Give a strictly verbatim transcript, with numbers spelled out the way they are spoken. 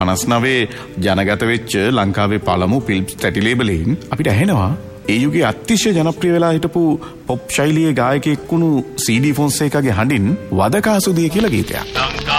පනස් නවයේ ජනගත වෙච්ච ලංකාවේ පළමු ෆිල්ම්ස් තැටි ලේබලෙන් අපිට ඇහෙනවා ඒ යුගයේ අතිශය ජනප්‍රිය වෙලා හිටපු පොප් ශෛලියේ ගායකයෙක් වුණු සී ඩී ෆොන්සේකාගේ හඬින් වදකාසුදිය කියලා ගීතයක්.